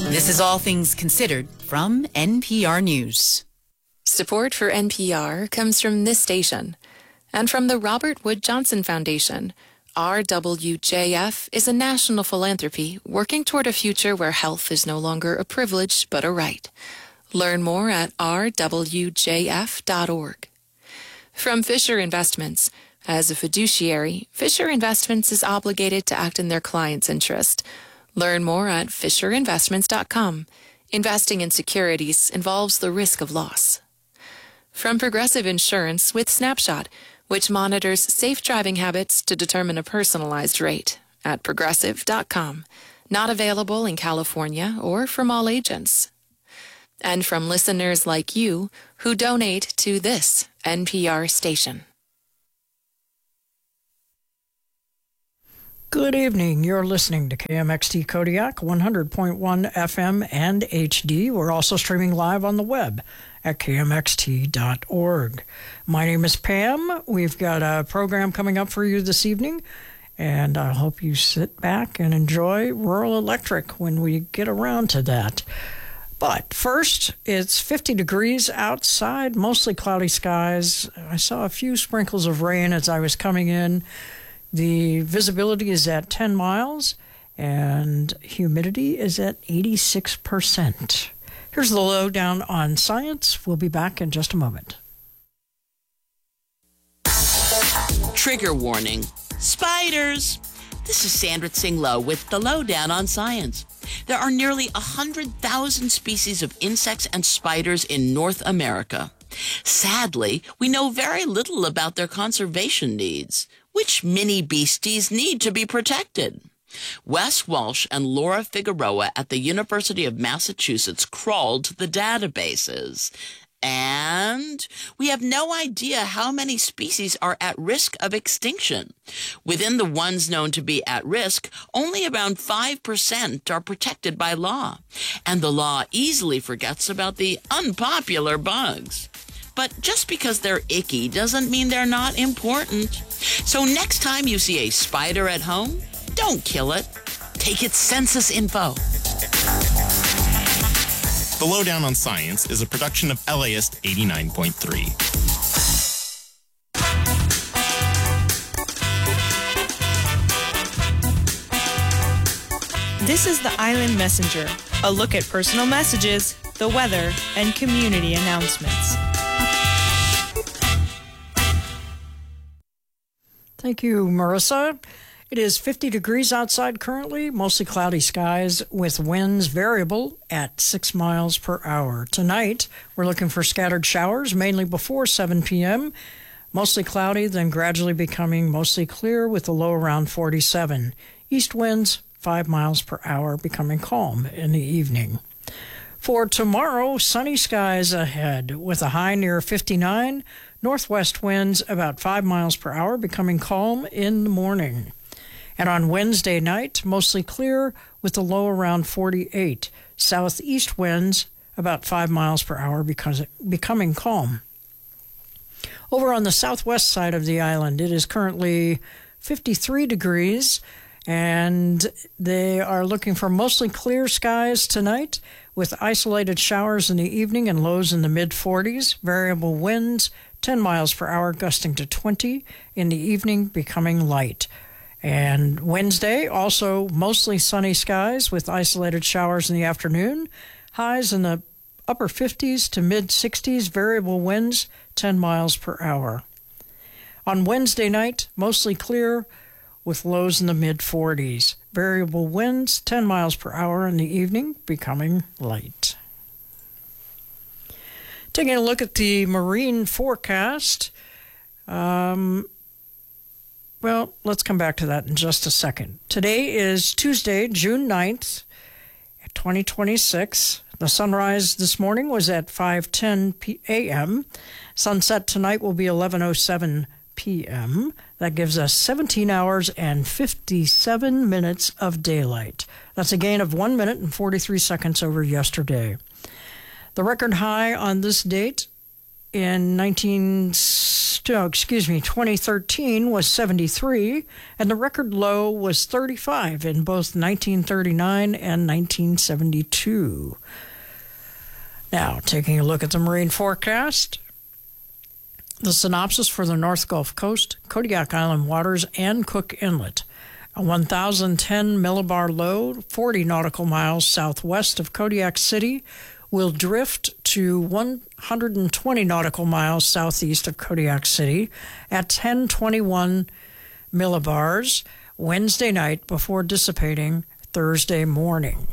This is All Things Considered from NPR News. Support for NPR comes from this station and from the Robert Wood Johnson Foundation. RWJF is a national philanthropy working toward a future where health is no longer a privilege but a right. Learn more at rwjf.org. From Fisher Investments. As a fiduciary, Fisher Investments is obligated to act in their client's interest. Learn more at fisherinvestments.com. Investing in securities involves the risk of loss. From Progressive Insurance with Snapshot, which monitors safe driving habits to determine a personalized rate at progressive.com. Not available in California or from all agents. And from listeners like you who donate to this NPR station. Good evening. You're listening to KMXT Kodiak 100.1 FM and HD. We're also streaming live on the web at kmxt.org. My name is Pam. We've got a program coming up for you this evening, and I hope you sit back and enjoy Rural Electric when we get around to that. But first, it's 50 degrees outside, mostly cloudy skies. I saw a few sprinkles of rain as I was coming in. The visibility is at 10 miles, and humidity is at 86%. Here's the lowdown on science. We'll be back in just a moment. Trigger warning. Spiders! This is Sandra Tsing Loh with the lowdown on science. There are nearly 100,000 species of insects and spiders in North America. Sadly, we know very little about their conservation needs. Which mini beasties need to be protected? Wes Walsh and Laura Figueroa at the University of Massachusetts crawled to the databases. And we have no idea how many species are at risk of extinction. Within the ones known to be at risk, only around 5% are protected by law. And the law easily forgets about the unpopular bugs. But just because they're icky doesn't mean they're not important. So next time you see a spider at home, don't kill it. Take its census info. The Lowdown on Science is a production of LAist 89.3. This is the Island Messenger, a look at personal messages, the weather, and community announcements. Thank you, Marissa. It is 50 degrees outside currently, mostly cloudy skies with winds variable at 6 miles per hour. Tonight, we're looking for scattered showers, mainly before 7 p.m., mostly cloudy, then gradually becoming mostly clear with a low around 47. East winds 5 miles per hour, becoming calm in the evening. For tomorrow, sunny skies ahead with a high near 59. Northwest winds about 5 miles per hour, becoming calm in the morning. And on Wednesday night, mostly clear with a low around 48. Southeast winds about 5 miles per hour, becoming calm. Over on the southwest side of the island, it is currently 53 degrees, and they are looking for mostly clear skies tonight with isolated showers in the evening and lows in the mid-40s, variable winds 10 miles per hour, gusting to 20 in the evening, becoming light. And Wednesday, also mostly sunny skies with isolated showers in the afternoon, highs in the upper 50s to mid-60s, variable winds 10 miles per hour. On Wednesday night, mostly clear with lows in the mid-40s, variable winds 10 miles per hour in the evening, becoming light. Taking a look at the marine forecast. Well, let's come back to that in just a second. Today is Tuesday, June 9th, 2026. The sunrise this morning was at 5:10 a.m. Sunset tonight will be 11:07 p.m. That gives us 17 hours and 57 minutes of daylight. That's a gain of 1 minute and 43 seconds over yesterday. The record high on this date in 2013 was 73, and the record low was 35 in both 1939 and 1972. Now, taking a look at the marine forecast, the synopsis for the North Gulf Coast, Kodiak Island waters, and Cook Inlet. A 1,010 millibar low, 40 nautical miles southwest of Kodiak City, will drift to 120 nautical miles southeast of Kodiak City at 1021 millibars Wednesday night before dissipating Thursday morning.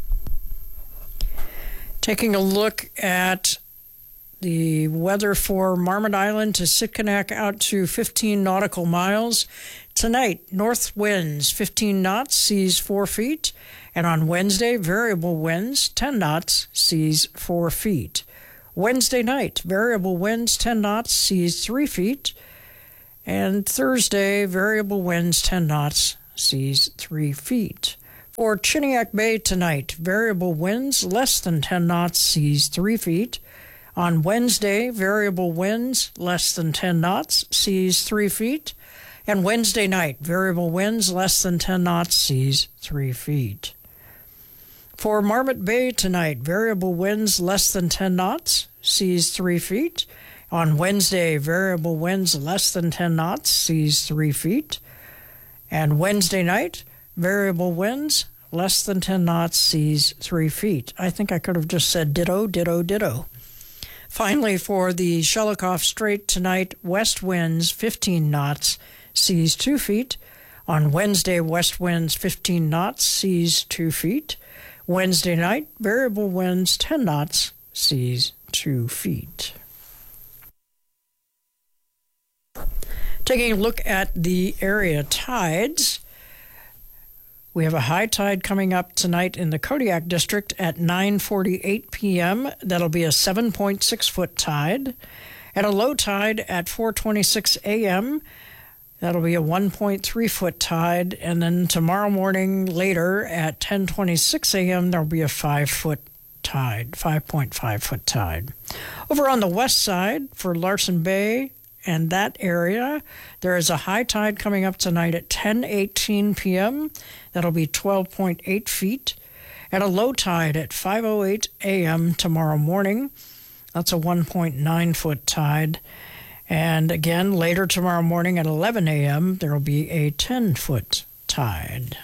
Taking a look at the weather for Marmot Island to Sitkinak out to 15 nautical miles. Tonight, north winds 15 knots, seas 4 feet. And on Wednesday, variable winds 10 knots, seas 4 feet. Wednesday night, variable winds 10 knots, seas 3 feet. And Thursday, variable winds 10 knots, seas 3 feet. For Chiniak Bay tonight, variable winds less than 10 knots, seas 3 feet. On Wednesday, variable winds less than 10 knots, seas 3 feet. And Wednesday night, variable winds less than 10 knots, seas 3 feet. For Marmot Bay tonight, variable winds less than 10 knots, seas 3 feet. On Wednesday, variable winds less than 10 knots, seas 3 feet. And Wednesday night, variable winds less than 10 knots, seas 3 feet. I think I could have just said ditto, ditto, ditto. Finally, for the Shelikof Strait tonight, west winds 15 knots, seas 2 feet. On Wednesday, west winds 15 knots, seas 2 feet. Wednesday night, variable winds 10 knots, seas 2 feet. Taking a look at the area tides, we have a high tide coming up tonight in the Kodiak District at 9:48 p.m. That'll be a 7.6-foot tide. And a low tide at 4:26 a.m. That'll be a 1.3-foot tide. And then tomorrow morning later at 10:26 a.m. there'll be a 5-foot tide, 5.5-foot tide. Over on the west side for Larsen Bay and that area, there is a high tide coming up tonight at 10:18 p.m. That'll be 12.8 feet. And a low tide at 5:08 a.m. tomorrow morning. That's a 1.9-foot tide. And again, later tomorrow morning at 11 a.m., there will be a 10-foot tide.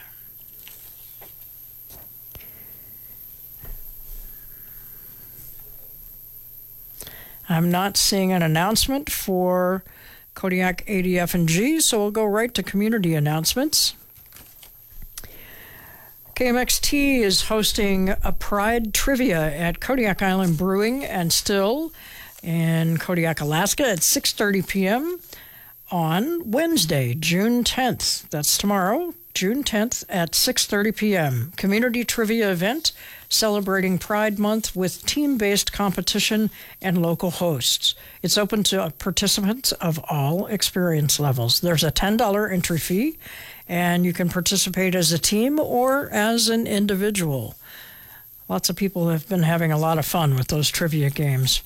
I'm not seeing an announcement for Kodiak ADF&G, so we'll go right to community announcements. KMXT is hosting a Pride Trivia at Kodiak Island Brewing and Still in Kodiak, Alaska at 6:30 p.m. on Wednesday, June 10th. That's tomorrow, June 10th at 6:30 p.m. Community Trivia event celebrating Pride Month with team-based competition and local hosts. It's open to participants of all experience levels. There's a $10 entry fee, and you can participate as a team or as an individual. Lots of people have been having a lot of fun with those trivia games.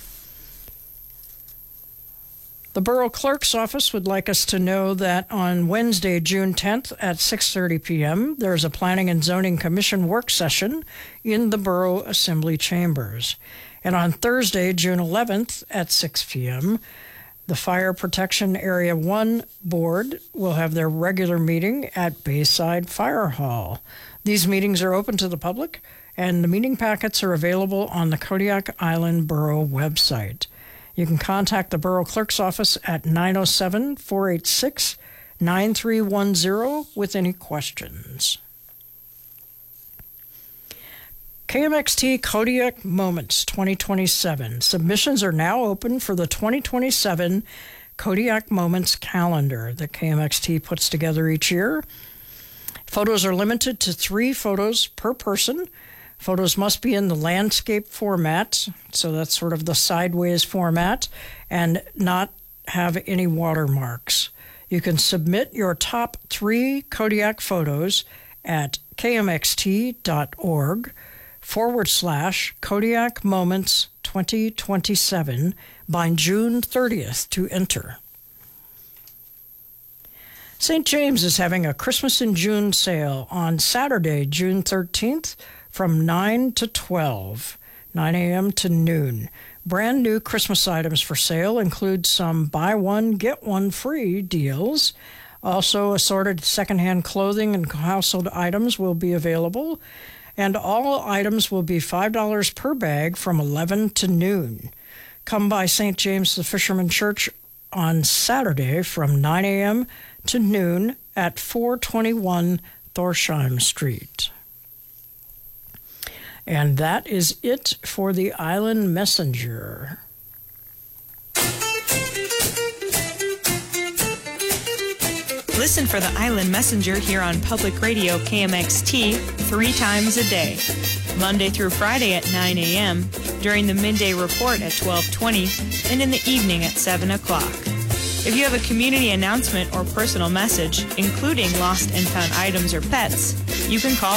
The Borough Clerk's Office would like us to know that on Wednesday, June 10th at 6:30 p.m., there's a Planning and Zoning Commission work session in the Borough Assembly Chambers. And on Thursday, June 11th at 6 p.m., the Fire Protection Area 1 Board will have their regular meeting at Bayside Fire Hall. These meetings are open to the public, and the meeting packets are available on the Kodiak Island Borough website. You can contact the Borough Clerk's Office at 907-486-9310 with any questions. KMXT Kodiak Moments 2027. Submissions are now open for the 2027 Kodiak Moments calendar that KMXT puts together each year. Photos are limited to 3 photos per person. Photos must be in the landscape format, so that's sort of the sideways format, and not have any watermarks. You can submit your top 3 Kodiak photos at kmxt.org/Kodiak Moments 2027 by June 30th to enter. St. James is having a Christmas in June sale on Saturday, June 13th from 9 to 12, 9 a.m. to noon. Brand new Christmas items for sale include some buy one, get one free deals. Also, assorted secondhand clothing and household items will be available, and all items will be $5 per bag from 11 to noon. Come by St. James the Fisherman Church on Saturday from 9 a.m. to noon at 421 Thorsheim Street. And that is it for the Island Messenger. Listen for the Island Messenger here on Public Radio KMXT 3 times a day, Monday through Friday at 9 a.m., during the midday report at 12:20, and in the evening at 7 o'clock. If you have a community announcement or personal message, including lost and found items or pets, you can call